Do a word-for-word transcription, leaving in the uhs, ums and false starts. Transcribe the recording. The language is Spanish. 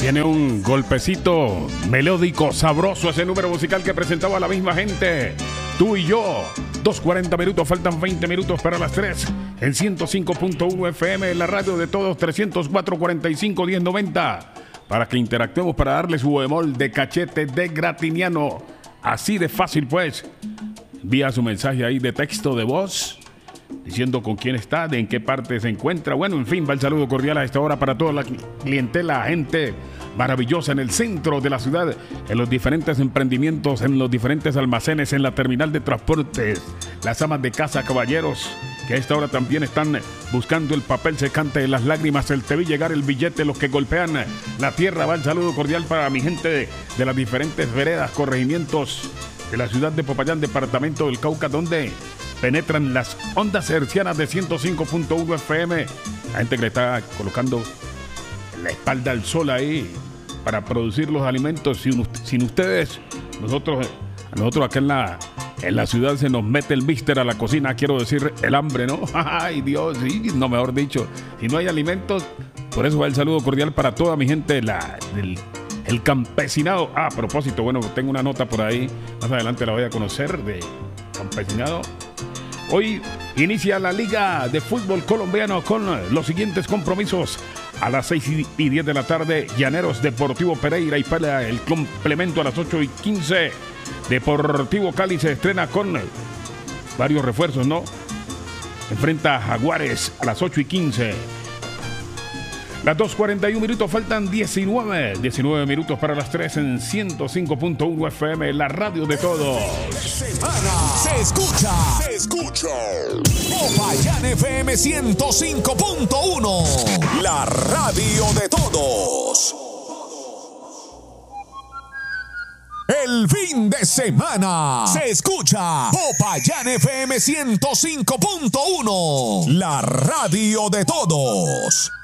Tiene un golpecito melódico, sabroso, ese número musical que presentaba la misma gente. Tú y yo. dos cuarenta minutos, faltan veinte minutos para las tres. En ciento cinco punto uno F M, la radio de todos, trescientos cuatro, cuarenta y cinco, diez noventa. Para que interactuemos, para darle su bemol de cachete de gratiniano. Así de fácil, pues. Envía su mensaje ahí de texto, de voz, diciendo con quién está, de en qué parte se encuentra. Bueno, en fin, va el saludo cordial a esta hora para toda la clientela, gente maravillosa en el centro de la ciudad, en los diferentes emprendimientos, en los diferentes almacenes, en la terminal de transportes, las amas de casa, caballeros, que a esta hora también están buscando el papel secante de las lágrimas, el te vi llegar el billete, los que golpean la tierra. Va el saludo cordial para mi gente de, de las diferentes veredas, corregimientos de la ciudad de Popayán, departamento del Cauca, donde penetran las ondas hercianas de ciento cinco punto uno F M. La gente que le está colocando la espalda al sol ahí para producir los alimentos. Sin, sin ustedes, nosotros, nosotros acá en la, en la ciudad se nos mete el mister a la cocina, quiero decir, el hambre, ¿no? Ay, Dios, sí, no, mejor dicho, si no hay alimentos. Por eso va el saludo cordial para toda mi gente la, del el campesinado. Ah, a propósito, bueno, tengo una nota por ahí, más adelante la voy a conocer, de campesinado. Hoy inicia la Liga de Fútbol Colombiano con los siguientes compromisos. A las seis y diez de la tarde, Llaneros Deportivo Pereira y pelea el complemento a las ocho y quince. Deportivo Cali se estrena con varios refuerzos, ¿no? Enfrenta a Jaguares a las ocho y quince. Las dos cuarenta y uno minutos, faltan diecinueve. diecinueve minutos para las tres en ciento cinco punto uno F M, la radio de todos. Semana se escucha, se escucha. Popayán F M ciento cinco punto uno, la radio de todos. El fin de semana se escucha Popayán F M ciento cinco punto uno, la radio de todos.